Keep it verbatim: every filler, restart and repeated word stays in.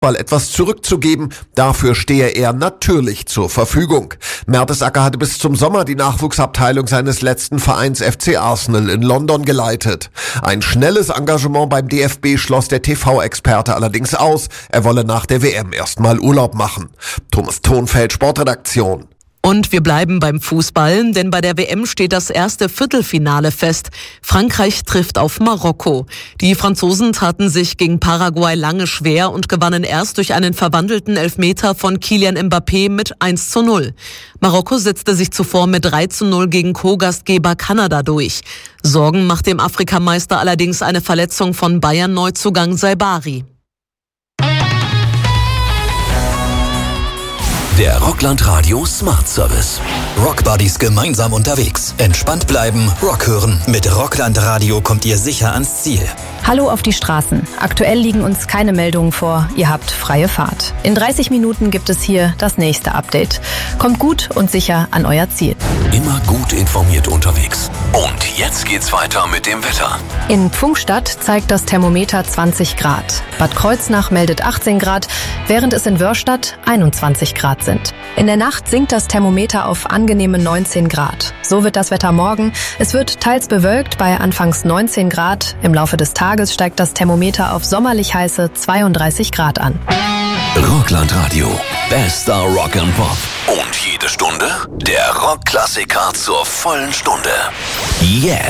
mal etwas zurückzugeben. Dafür stehe er natürlich zur Verfügung. Mertesacker hatte bis zum Sommer die Nachwuchsabteilung seines letzten Vereins F C Arsenal in London geleitet. Ein schnelles Engagement beim D F B schloss der T V-Experte allerdings aus. Er wolle nach der W M erstmal Urlaub machen. Thomas Thonfeld, Sportredaktion. Und wir bleiben beim Fußball, denn bei der W M steht das erste Viertelfinale fest. Frankreich trifft auf Marokko. Die Franzosen taten sich gegen Paraguay lange schwer und gewannen erst durch einen verwandelten Elfmeter von Kylian Mbappé mit eins zu null. Marokko setzte sich zuvor mit drei zu null gegen Co-Gastgeber Kanada durch. Sorgen macht dem Afrikameister allerdings eine Verletzung von Bayern-Neuzugang Saibari. Der Rockland Radio Smart Service. Rock Buddies gemeinsam unterwegs. Entspannt bleiben, Rock hören. Mit Rockland Radio kommt ihr sicher ans Ziel. Hallo auf die Straßen. Aktuell liegen uns keine Meldungen vor. Ihr habt freie Fahrt. In dreißig Minuten gibt es hier das nächste Update. Kommt gut und sicher an euer Ziel. Immer gut informiert unterwegs. Und jetzt geht's weiter mit dem Wetter. In Pfungstadt zeigt das Thermometer zwanzig Grad. Bad Kreuznach meldet achtzehn Grad, während es in Wörstadt einundzwanzig Grad sind. In der Nacht sinkt das Thermometer auf angenehme neunzehn Grad. So wird das Wetter morgen. Es wird teils bewölkt bei anfangs neunzehn Grad. Im Laufe des Tages steigt das Thermometer auf sommerlich heiße zweiunddreißig Grad an. Rockland Radio. Bester Rock and Pop. Und jede Stunde der Rockklassiker zur vollen Stunde. Jetzt.